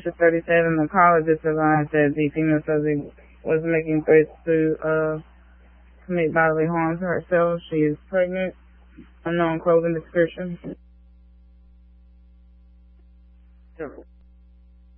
District 37, the caller just advised that the female subject was making threats to commit bodily harm to herself. She is pregnant. Unknown clothing description.